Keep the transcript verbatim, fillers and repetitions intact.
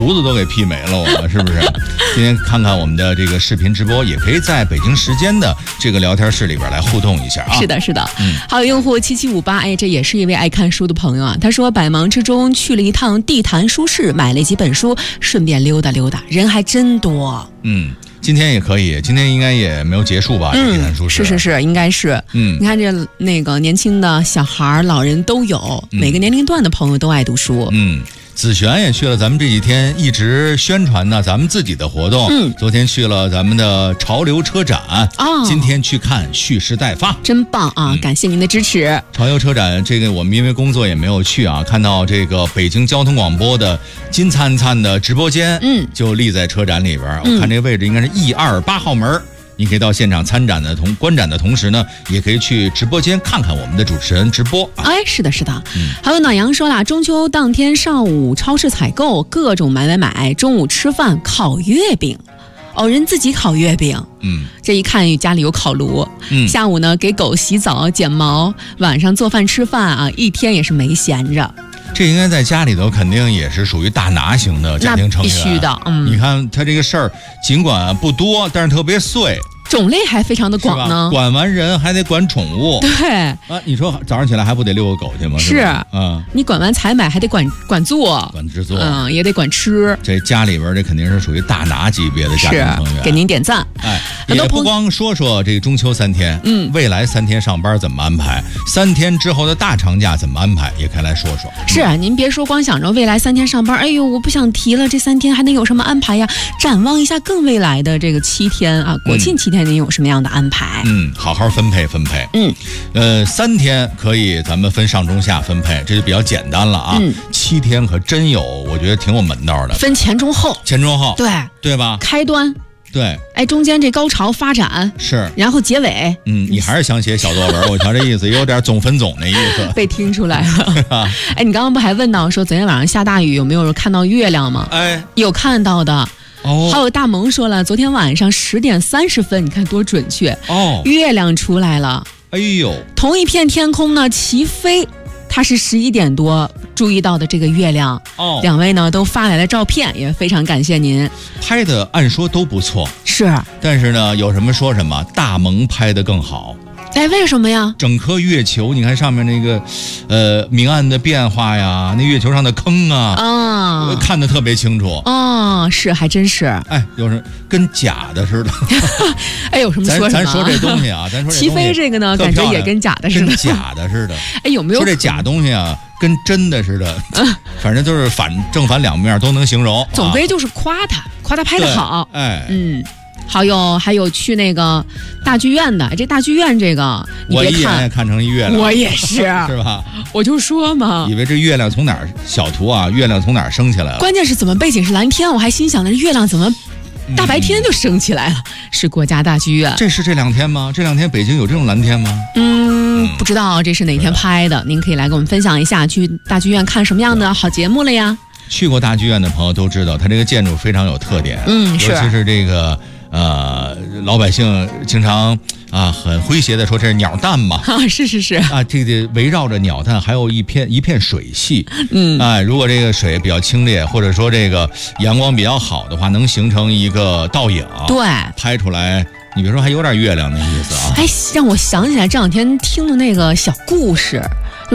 胡子都给剃没了，我们是不是？今天看看我们的这个视频直播，也可以在北京时间的这个聊天室里边来互动一下啊。 是的，是的。 嗯， 还有用户七七五八，哎，这也是一位爱看书的朋友啊。他说，百忙之中去了一趟地坛书市，买了几本书，顺便溜达溜达，人还真多。 嗯。今天也可以，今天应该也没有结束吧？ 嗯， 地坛书市是是是，应该是。 嗯， 你看这那个年轻的小孩、老人都有， 嗯、 每个年龄段的朋友都爱读书。 嗯。子璇也去了咱们这几天一直宣传呢咱们自己的活动， 嗯， 昨天去了咱们的潮流车展啊、 哦， 今天去看蓄势待发， 真棒啊、嗯！感谢您的支持。 潮流车展这个我们因为工作也没有去啊，看到这个北京交通广播的金灿灿的直播间， 嗯， 就立在车展里边，我看这个位置应该是 E 二八号门。你可以到现场参展的同观展的同时呢，也可以去直播间看看我们的主持人直播啊。 哎，是的，是的。 嗯、 还有暖阳说了，中秋当天上午超市采购，各种买买买，中午吃饭烤月饼。哦，人自己烤月饼， 嗯， 这一看家里有烤炉， 嗯， 下午呢给狗洗澡剪毛，晚上做饭吃饭啊，一天也是没闲着。 这应该在家里头肯定也是属于大拿型的家庭成员， 那必须的。嗯， 你看他这个事儿，尽管不多，但是特别碎。 种类还非常的广呢， 管完人还得管宠物。 对啊，你说早上起来还不得遛个狗去吗？ 是啊、嗯， 你管完采买还得管管做， 管制作， 嗯，也得管吃。 这家里边这肯定是属于大拿级别的家庭成员， 给您点赞。 哎，也不光说说这个中秋三天，嗯，未来三天上班怎么安排，三天之后的大长假怎么安排，也可以来说说。 是啊，您别说光想着未来三天上班，哎呦，我不想提了，这三天还能有什么安排呀？展望一下更未来的这个七天啊，国庆七天您有什么样的安排？安排嗯，好好分配分配。 嗯， 呃，三天可以咱们分上中下分配，这就比较简单了啊。 嗯， 七天可真有，我觉得挺有门道的。 分前中后， 前中后， 对对吧？ 开端， 对， 哎，中间这高潮发展是， 然后结尾。 嗯，你还是想写小作文，我瞧这意思有点总分总那意思。 被听出来了。哎，你刚刚不还问到说昨天晚上下大雨有没有看到月亮吗？ 哎， 有看到的。 哦， 还有大萌说了，昨天晚上十点三十分，你看多准确哦， 月亮出来了。 哎呦， 同一片天空呢齐飞，它是十一点多注意到的这个月亮。 哦， 两位呢都发来了照片，也非常感谢您。 拍的按说都不错， 是， 但是呢有什么说什么，大萌拍的更好。 哎，为什么呀？ 整颗月球，你看上面那个，呃，明暗的变化呀，那月球上的坑啊， 啊， 看得特别清楚。 哦，是，还真是。 哎，有什跟假的似的。 哎，有什么说什么？ 咱咱说这东西啊，咱说这齐飞这个呢，感觉也跟假的似的， 跟假的似的。 哎，有没有说这假东西啊，跟真的似的？反正就是反正反两面都能形容。 总归就是夸他，夸他拍得好。 哎， 嗯。还有还有去那个大剧院的，这大剧院这个你别看， 我一眼也看成一月亮， 我也是， 是吧？ 我就说嘛， 以为这月亮从哪儿小图啊，月亮从哪儿升起来了？ 关键是怎么背景是蓝天，我还心想的月亮怎么大白天就升起来了？嗯、是国家大剧院， 这是这两天吗？这两天北京有这种蓝天吗？ 嗯，不知道这是哪天拍的，您可以来给我们分享一下，去大剧院看什么样的好节目了呀？ 去过大剧院的朋友都知道，它这个建筑非常有特点， 嗯， 尤其是这个。呃，老百姓经常啊很诙谐的说这是鸟蛋嘛， 啊是是是啊，这个围绕着鸟蛋还有一片一片水系， 嗯， 哎，如果这个水比较清冽，或者说这个阳光比较好的话，能形成一个倒影， 对， 拍出来，你别说还有点月亮的意思啊。 哎，让我想起来这两天听的那个小故事，